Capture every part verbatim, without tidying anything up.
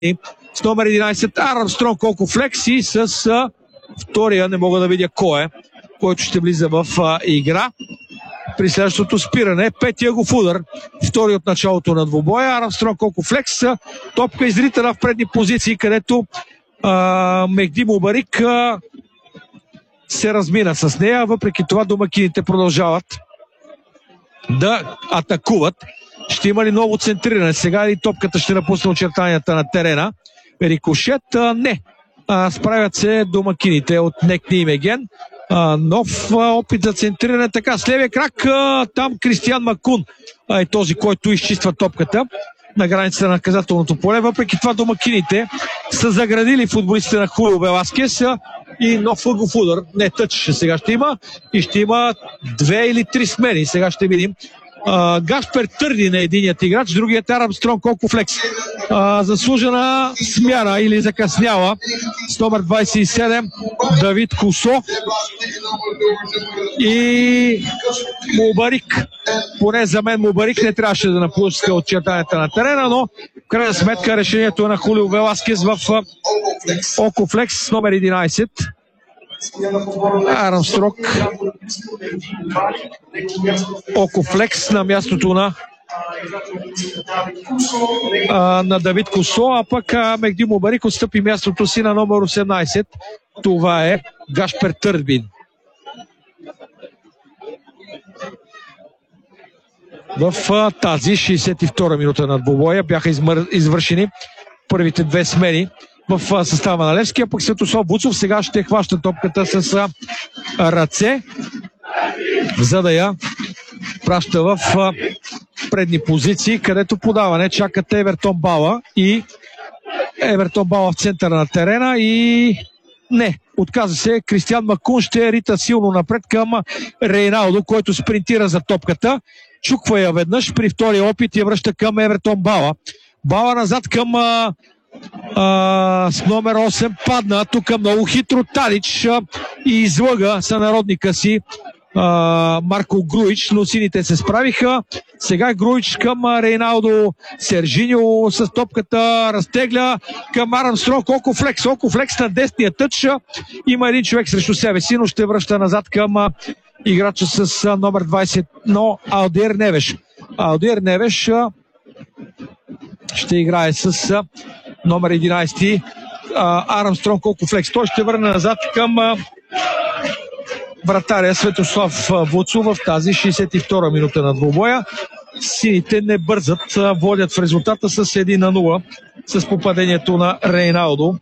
с номер единайсет Армстронг Окофлекс и с а, втория, не мога да видя кой е, който ще влиза в а, игра. При следващото спиране, петия го в удар, втори от началото на двубоя. Армстронг Окофлекс, топка изритана в предни позиции, където а, Мехди Мубарик а, се размина с нея. Въпреки това домакините продължават да атакуват. Ще има ли ново центриране? Сега ли топката ще напусне очертанията на терена? Рикошет? А, не. А, справят се домакините от Нек Нимеген. А, нов а, опит за центриране. Така, с левия крак а, там Кристиан Макун а, е този, който изчиства топката на границата на наказателното поле. Въпреки това домакините са заградили футболистите на Хулио Веласкес а, и нов ъгов удар. Не, тъч сега ще има и ще има две или три смени. Сега ще видим. Uh, Гаспер Търдин е единият играч, другият е Армстронг Окофлекс. Uh, заслужена смяна или закъсняла с номер двайсет и седем Давид Кусо и Мубарик. Поне за мен Мубарик не трябваше да напуска от чертанията на терена, но в крайна сметка решението е на Хулио Веласкес в uh, Окофлекс с номер единайсет. Армстронг Окофлекс на мястото на а, на Давид Кусо, а пък а, Мехди Мубарик отстъпи мястото си на номер осемнайсет. Това е Гаспер Търдин. В а, тази шейсет и втора минута на двубоя бяха измър... извършени първите две смени в състава на Левски, а пък Светослав Вуцов сега ще хваща топката с а, ръце, за да я праща в а, предни позиции, където подаване чакат Евертон Бала и Евертон Бала в центъра на терена и не, отказа се. Кристиан Макун ще рита силно напред към Рейналдо, който спринтира за топката. Чуква я веднъж, при втория опит я връща към Евертон Бала. Бала назад към а, Uh, с номер осем падна тук много хитро Талич uh, и излъга сънародника си uh, Марко Груич, но сините се справиха. Сега Груич към uh, Рейналдо, Сержиньо с топката разтегля към Армстронг Окофлекс. Окофлекс на десния тъч. Има един човек срещу себе си, но ще връща назад към uh, играча с uh, номер двайсет, но Алдир Невеш. Алдир Невеш uh, ще играе с uh, номер единайсет Армстронг Окофлекс. Той ще върне назад към а, вратаря Светослав Вуцов в тази шейсет и втора минута на двубоя. Сините не бързат, а, водят в резултата с едно на нула с попадението на Рейналдо.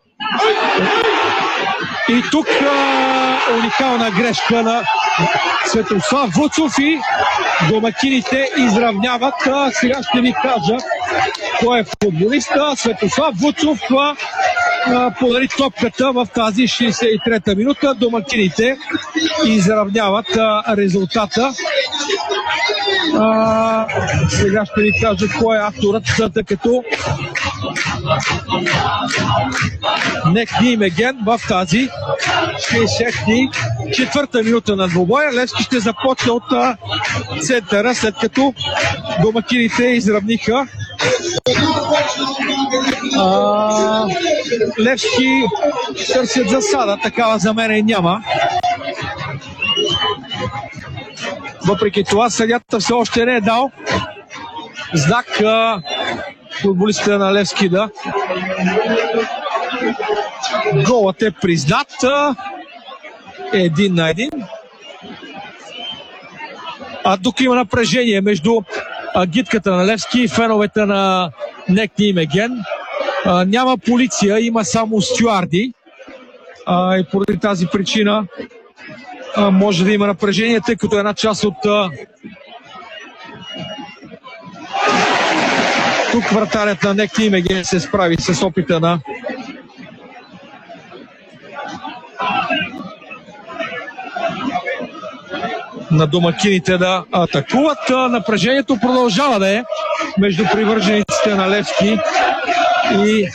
И тук а, уникална грешка на Светослав Вуцов и домакините изравняват. А, сега ще ви кажа кой е футболиста. Светослав Вуцов а, а, подари топката в тази шейсет и трета минута. Домакините изравняват а, резултата. А, сега ще ви кажа кой е авторът, тъй като Нек Нимеген в тази шейсет и четвърта минута на двубоя. Левски ще започне от а, центъра, след като домакините изравниха. А, Левски търсят засада, такава за мен няма. Въпреки това съдията все още не е дал знак а, футболистите на Левски да голът е признат. Един на един. А тук има напрежение между а, гидката на Левски и феновете на Нек Нимеген. А, няма полиция, има само стюарди. А, и поради тази причина а, може да има напрежение, тъй като една част от а, тук вратарят на Нек Нимеген се справи с опита на на домакините да атакуват. Напрежението продължава да е между привържениците на Левски и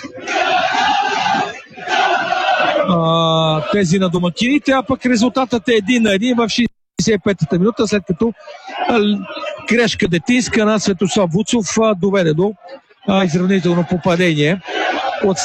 а, тези на домакините, а пък резултатът е един на един в шейсет и петата минута, след като а, грешка детинска на Светослав Вуцов а, доведе до а, изравнително попадение. от